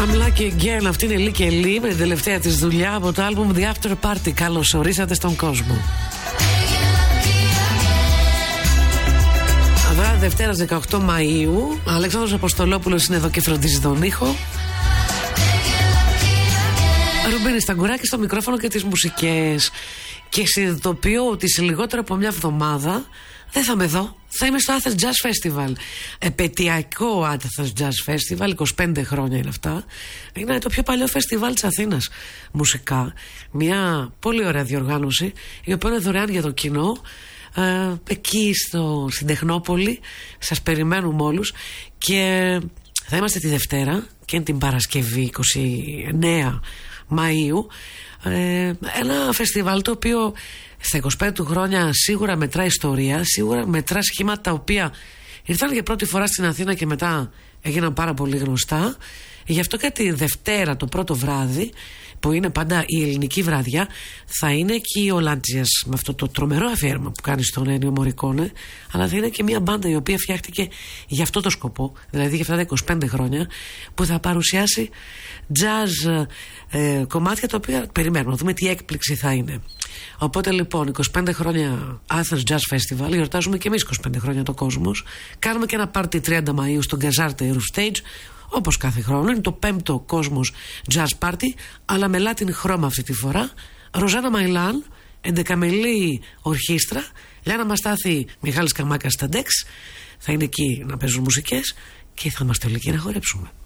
I'm Lucky Again, αυτή είναι Lee Kelly με την τελευταία της δουλειά από το άλμπουμ The After Party. Καλώς ορίσατε στον κόσμο. Βράδυ Δευτέρας 18 Μαΐου, ο Αλέξανδρος Αποστολόπουλος είναι εδώ και φροντίζει τον ήχο. Ρουμπίνη Σταγκουράκη στο μικρόφωνο και τις μουσικές. Και συνειδητοποιώ ότι σε λιγότερο από μια εβδομάδα δεν θα είμαι εδώ. Θα είμαι στο Athens Jazz Festival. Επαιτειακό Athens Jazz Festival, 25 χρόνια είναι αυτά. Είναι το πιο παλιό φεστιβάλ της Αθήνας μουσικά. Μια πολύ ωραία διοργάνωση, η οποία είναι δωρεάν για το κοινό. Εκεί στην Τεχνόπολη σας περιμένουμε όλους. Και θα είμαστε τη Δευτέρα και την Παρασκευή 29 Μαΐου. Ένα φεστιβάλ το οποίο στα 25 του χρόνια σίγουρα μετρά ιστορία, σίγουρα μετρά σχήματα τα οποία ήρθαν για πρώτη φορά στην Αθήνα και μετά έγιναν πάρα πολύ γνωστά. Γι' αυτό και τη Δευτέρα το πρώτο βράδυ, που είναι πάντα η ελληνική βραδιά, θα είναι και ο Λάντζιας με αυτό το τρομερό αφιέρωμα που κάνει στον Ένιο Μωρικόνε, αλλά θα είναι και μια μπάντα η οποία φτιάχτηκε για αυτό το σκοπό, δηλαδή για αυτά τα 25 χρόνια, που θα παρουσιάσει jazz κομμάτια τα οποία περιμένουμε να δούμε τι έκπληξη θα είναι. Οπότε λοιπόν 25 χρόνια Athens Jazz Festival, γιορτάζουμε και εμείς 25 χρόνια το Κόσμος. Κάνουμε και ένα πάρτι 30 Μαΐου στο Gazarte Roof Stage, όπως κάθε χρόνο. Είναι το 5ο Κόσμος Jazz Party, αλλά με Latin χρώμα αυτή τη φορά. Ροζάνα Μαϊλάν, 11μελή ορχήστρα, Λιάννα Μαστάθη, Μιχάλης Καμάκας στα ντεξ. Θα είναι εκεί να παίζουν μουσικές και θα είμαστε όλοι εκεί να χορέψουμε.